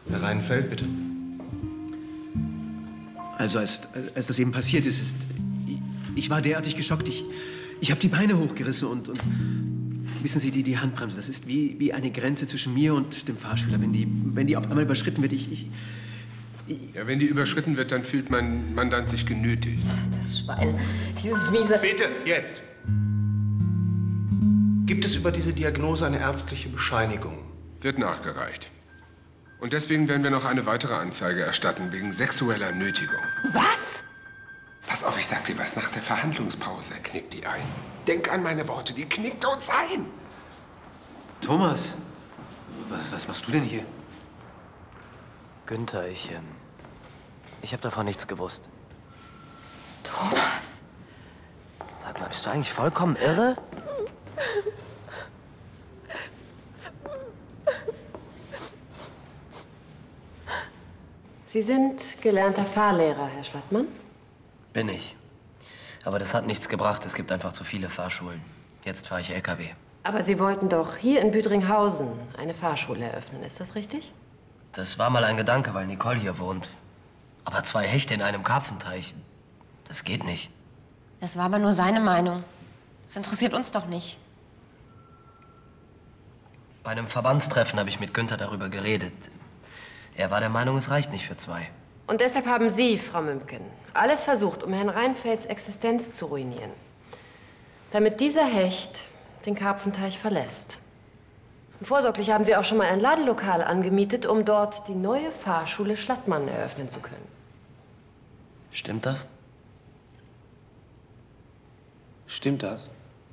Herr Reinfeldt, bitte. Also, als das eben passiert ist, ich war derartig geschockt. Ich habe die Beine hochgerissen und wissen Sie, die Handbremse, das ist wie eine Grenze zwischen mir und dem Fahrschüler. Wenn die auf einmal überschritten wird, Ja, wenn die überschritten wird, dann fühlt mein Mandant sich genötigt. Das Schwein, dieses miese... Bitte, jetzt! Gibt es über diese Diagnose eine ärztliche Bescheinigung? Wird nachgereicht. Und deswegen werden wir noch eine weitere Anzeige erstatten, wegen sexueller Nötigung. Was? Pass auf, ich sag dir was, nach der Verhandlungspause knickt die ein. Denk an meine Worte, die knickt uns ein. Thomas, was machst du denn hier? Günther, ich habe davon nichts gewusst. Thomas. Sag mal, bist du eigentlich vollkommen irre? Sie sind gelernter Fahrlehrer, Herr Schlattmann? Bin ich. Aber das hat nichts gebracht. Es gibt einfach zu viele Fahrschulen. Jetzt fahre ich LKW. Aber Sie wollten doch hier in Büdringhausen eine Fahrschule eröffnen, ist das richtig? Das war mal ein Gedanke, weil Nicole hier wohnt. Aber 2 Hechte in einem Karpfenteich, das geht nicht. Das war aber nur seine Meinung. Das interessiert uns doch nicht. Bei einem Verbandstreffen habe ich mit Günther darüber geredet. Er war der Meinung, es reicht nicht für 2. Und deshalb haben Sie, Frau Mümken, alles versucht, um Herrn Reinfelds Existenz zu ruinieren. Damit dieser Hecht den Karpfenteich verlässt. Und vorsorglich haben Sie auch schon mal ein Ladenlokal angemietet, um dort die neue Fahrschule Schlattmann eröffnen zu können. Stimmt das? Stimmt das?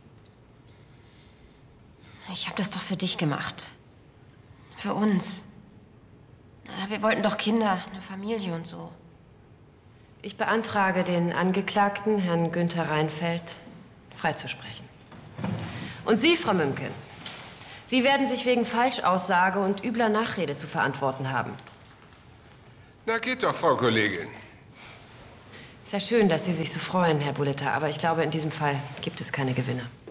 Ich habe das doch für dich gemacht. Für uns. Na, wir wollten doch Kinder, eine Familie und so. Ich beantrage den Angeklagten, Herrn Günther Reinfeld, freizusprechen. Und Sie, Frau Mümken, Sie werden sich wegen Falschaussage und übler Nachrede zu verantworten haben. Na, geht doch, Frau Kollegin. Ist ja schön, dass Sie sich so freuen, Herr Bullitter, aber ich glaube, in diesem Fall gibt es keine Gewinner.